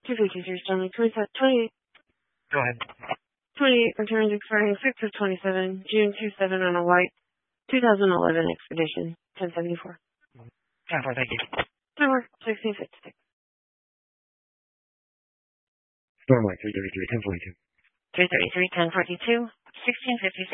252 Stanley 28. Go ahead. 28 returns expiring 6 of 27, June 27 on a white 2011 Expedition 1074. 10-4, thank you. Number 1656. Stormlight 333, 1042. 333, 1042, 1656.